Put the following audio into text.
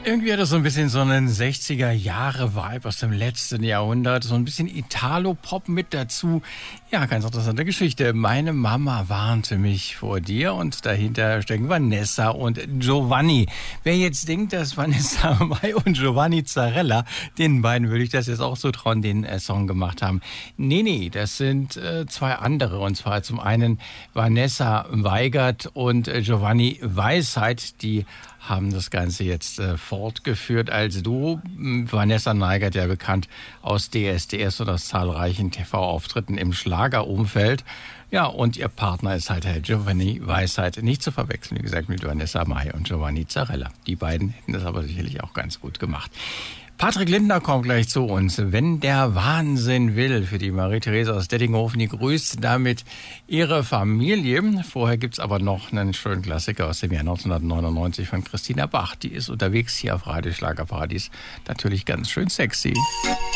Irgendwie hat das so ein bisschen so einen 60er-Jahre-Vibe aus dem letzten Jahrhundert. So ein bisschen Italo-Pop mit dazu. Ja, ganz interessante Geschichte. Meine Mama warnte mich vor dir und dahinter stecken Vanessa und Giovanni. Wer jetzt denkt, dass Vanessa Mai und Giovanni Zarella, den beiden würde ich das jetzt auch so trauen, den Song gemacht haben. Nee, das sind zwei andere. Und zwar zum einen Vanessa Weigert und Giovanni Weisheit, die haben das Ganze jetzt fortgeführt als Duo. Vanessa Weigert, ja bekannt aus DSDS und aus zahlreichen TV-Auftritten im Schlagerumfeld. Ja, und ihr Partner ist halt Herr Giovanni Weisheit. Nicht zu verwechseln, wie gesagt, mit Vanessa Mai und Giovanni Zarella. Die beiden hätten das aber sicherlich auch ganz gut gemacht. Patrick Lindner kommt gleich zu uns. Wenn der Wahnsinn will, für die Marie-Therese aus Dettinghofen, die grüßt damit ihre Familie. Vorher gibt's aber noch einen schönen Klassiker aus dem Jahr 1999 von Christina Bach. Die ist unterwegs hier auf Radio Schlagerparadies. Natürlich ganz schön sexy.